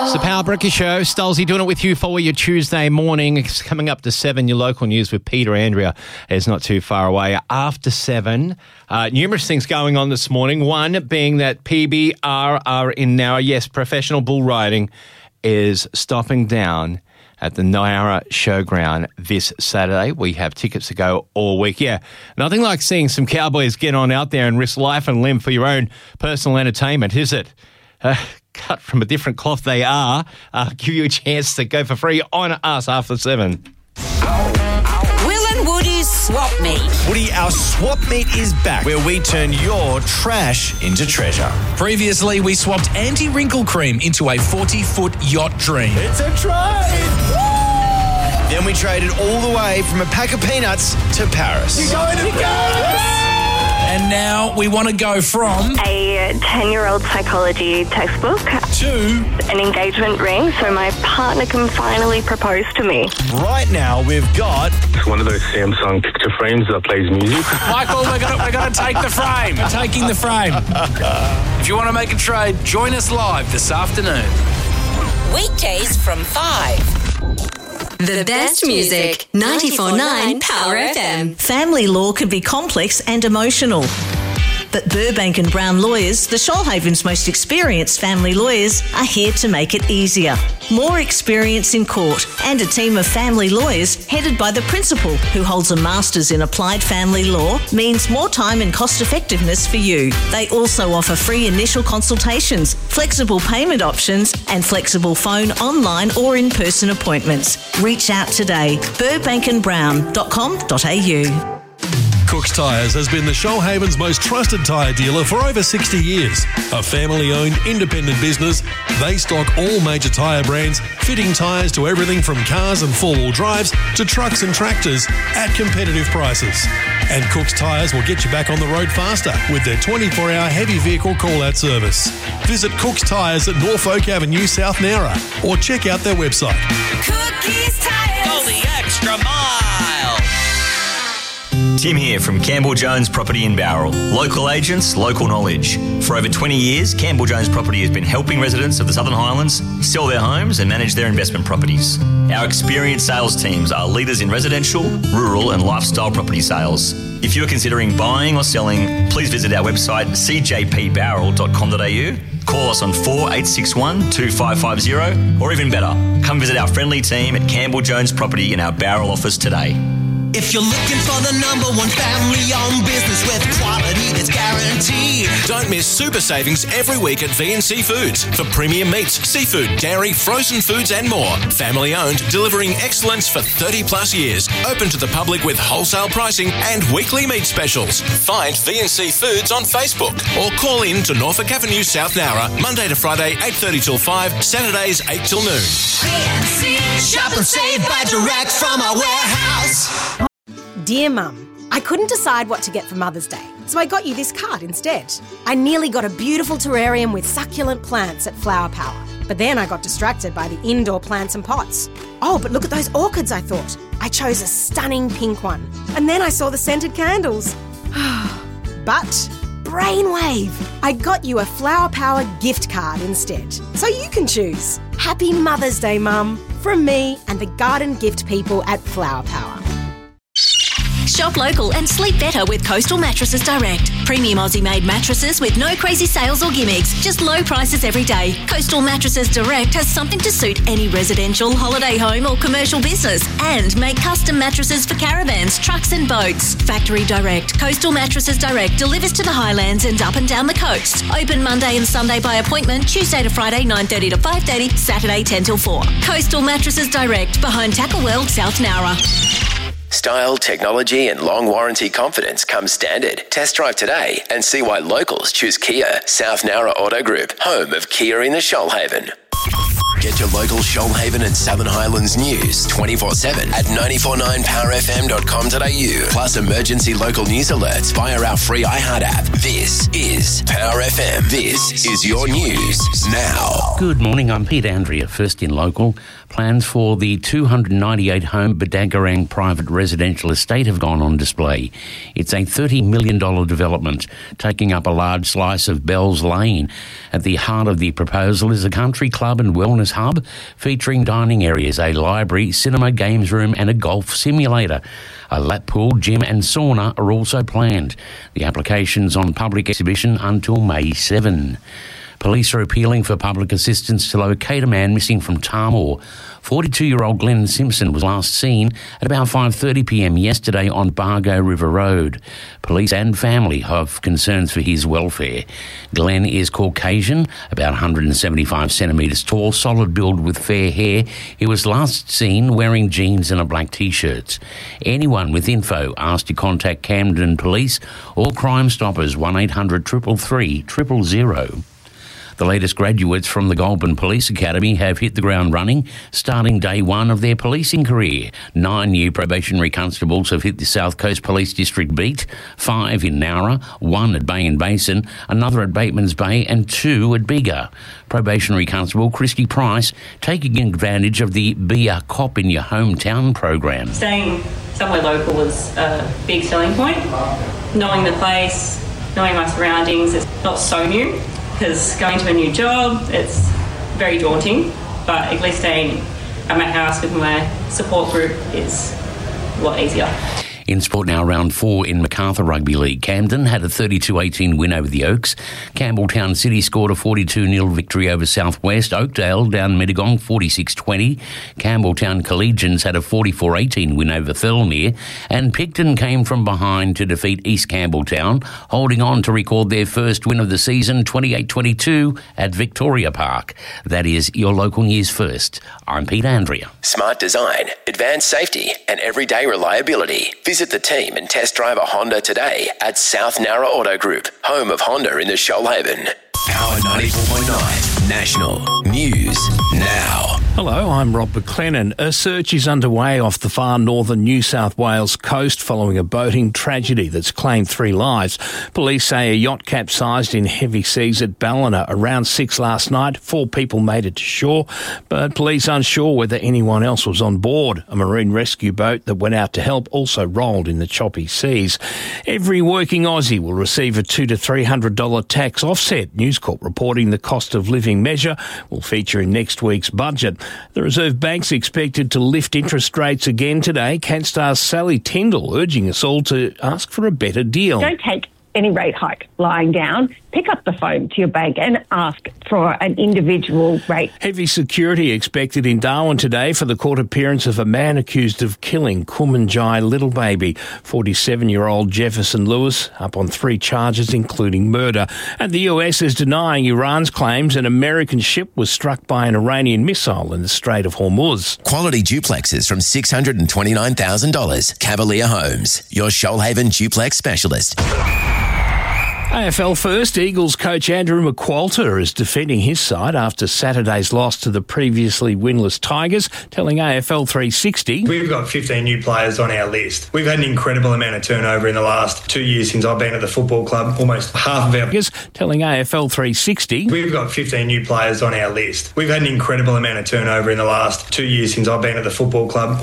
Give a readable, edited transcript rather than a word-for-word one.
It's the Power Breakfast Show. Stolzy doing it with you for your Tuesday morning. It's coming up to 7. Your local news with Peter Andrea is not too far away. After 7, numerous things going on this morning. One being that PBR are in Nowra. Yes, professional bull riding is stopping down at the Nowra Showground this Saturday. We have tickets to go all week. Yeah, nothing like seeing some cowboys get on out there and risk life and limb for your own personal entertainment, is it? Cut from a different cloth they are. Give you a chance to go for free on us after 7. Will and Woody's Swap Meet. Woody, our Swap Meet is back, where we turn your trash into treasure. Previously, we swapped anti-wrinkle cream into a 40-foot yacht dream. It's a trade! Then we traded all the way from a pack of peanuts to Paris. You're going to Paris! And now we want to go from a 10-year-old psychology textbook to an engagement ring so my partner can finally propose to me. Right now, we've got one of those Samsung picture frames that plays music. Michael, we're going to take the frame. We're taking the frame. If you want to make a trade, join us live this afternoon. Weekdays from 5. The best music, 94.9 Power FM. Family law can be complex and emotional. But Burbank and Brown Lawyers, the Shoalhaven's most experienced family lawyers, are here to make it easier. More experience in court and a team of family lawyers headed by the principal, who holds a master's in applied family law, means more time and cost effectiveness for you. They also offer free initial consultations, flexible payment options and flexible phone, online or in-person appointments. Reach out today. burbankandbrown.com.au. Cook's Tyres has been the Shoalhaven's most trusted tyre dealer for over 60 years. A family-owned, independent business, they stock all major tyre brands, fitting tyres to everything from cars and four-wheel drives to trucks and tractors at competitive prices. And Cook's Tyres will get you back on the road faster with their 24-hour heavy vehicle call-out service. Visit Cook's Tyres at Norfolk Avenue, South Nowra, or check out their website. Cookies Tyres. Go the extra mile. Tim here from Campbell Jones Property in Bowral. Local agents, local knowledge. For over 20 years, Campbell Jones Property has been helping residents of the Southern Highlands sell their homes and manage their investment properties. Our experienced sales teams are leaders in residential, rural and lifestyle property sales. If you're considering buying or selling, please visit our website cjpbowral.com.au, call us on 4861 2550, or even better, come visit our friendly team at Campbell Jones Property in our Bowral office today. If you're looking for the number one family-owned business with quality that's guaranteed, Don't miss super savings every week at VNC Foods for premium meats, seafood, dairy, frozen foods and more. Family-owned, delivering excellence for 30 plus years. Open to the public with wholesale pricing and weekly meat specials. Find VNC Foods on Facebook or call in to Norfolk Avenue, South Nowra, Monday to Friday, 8:30 till 5, Saturdays 8 till noon. VNC, shop and save by direct from our warehouse. Dear Mum, I couldn't decide what to get for Mother's Day, so I got you this card instead. I nearly got a beautiful terrarium with succulent plants at Flower Power, but then I got distracted by the indoor plants and pots. Oh, but look at those orchids, I thought. I chose a stunning pink one, and then I saw the scented candles. But brainwave! I got you a Flower Power gift card instead, so you can choose. Happy Mother's Day, Mum, from me and the garden gift people at Flower Power. Shop local and sleep better with Coastal Mattresses Direct. Premium Aussie-made mattresses with no crazy sales or gimmicks, just low prices every day. Coastal Mattresses Direct has something to suit any residential, holiday home or commercial business, and make custom mattresses for caravans, trucks and boats. Factory Direct. Coastal Mattresses Direct delivers to the Highlands and up and down the coast. Open Monday and Sunday by appointment, Tuesday to Friday 9:30 to 5:30, Saturday 10 till 4. Coastal Mattresses Direct, behind Tackle World, South Nowra. Style, technology and long warranty confidence comes standard. Test drive today and see why locals choose Kia. South Nowra Auto Group, home of Kia in the Shoalhaven. Get your local Shoalhaven and Southern Highlands news 24/7 at 949powerfm.com.au. Plus emergency local news alerts via our free iHeart app. This is Power FM. This is your news now. Good morning, I'm Peter Andrea, first in local. Plans for the 298-home Badangarang private residential estate have gone on display. It's a $30 million development, taking up a large slice of Bells Lane. At the heart of the proposal is a country club and wellness wellness hub featuring dining areas, a library, cinema, games room and a golf simulator. A lap pool, gym and sauna are also planned. The application's on public exhibition until May 7. Police are appealing for public assistance to locate a man missing from Tamworth. 42-year-old Glenn Simpson was last seen at about 5:30pm yesterday on Bargo River Road. Police and family have concerns for his welfare. Glenn is Caucasian, about 175 centimetres tall, solid build with fair hair. He was last seen wearing jeans and a black T-shirt. Anyone with info asked to contact Camden Police or Crime Stoppers 1800 333 000. The latest graduates from the Goulburn Police Academy have hit the ground running, starting day one of their policing career. 9 new probationary constables have hit the South Coast Police District beat, 5 in Nowra, 1 at Bay and Basin, another at Bateman's Bay and 2 at Bega. Probationary Constable Christy Price taking advantage of the Be a Cop in Your Hometown program. Staying somewhere local was a big selling point. Knowing the place, knowing my surroundings, it's not so new. Because going to a new job, it's very daunting, but at least staying at my house with my support group is a lot easier. In sport now, round 4 in Macarthur Rugby League. Camden had a 32-18 win over the Oaks. Campbelltown City scored a 42-0 victory over South West. Oakdale down Mittagong 46-20. Campbelltown Collegians had a 44-18 win over Thirlmere. And Picton came from behind to defeat East Campbelltown, holding on to record their first win of the season, 28-22 at Victoria Park. That is your local news first. I'm Pete Andrea. Smart design, advanced safety and everyday reliability. Visit the team and test drive a Honda today at South Nowra Auto Group, home of Honda in the Shoalhaven. Power 94.9 National News Now. Hello, I'm Rob McLennan. A search is underway off the far northern New South Wales coast following a boating tragedy that's claimed 3 lives. Police say a yacht capsized in heavy seas at Ballina around 6 last night. 4 people made it to shore, but police unsure whether anyone else was on board. A marine rescue boat that went out to help also rolled in the choppy seas. Every working Aussie will receive a $200 to $300 tax offset. News Corp reporting the cost of living measure will feature in next week's budget. The Reserve Bank's expected to lift interest rates again today. CanStar's Sally Tyndall urging us all to ask for a better deal. Don't take any rate hike lying down. Pick up the phone to your bank and ask for an individual rate. Heavy security expected in Darwin today for the court appearance of a man accused of killing Kumanjai little baby. 47-year-old Jefferson Lewis up on 3 charges, including murder. And the US is denying Iran's claims an American ship was struck by an Iranian missile in the Strait of Hormuz. Quality duplexes from $629,000. Cavalier Homes, your Shoalhaven duplex specialist. AFL first, Eagles coach Andrew McQualter is defending his side after Saturday's loss to the previously winless Tigers, telling AFL 360... We've got 15 new players on our list. We've had an incredible amount of turnover in the last 2 years since I've been at the football club. Almost half of our... Telling AFL 360... We've got 15 new players on our list. We've had an incredible amount of turnover in the last 2 years since I've been at the football club.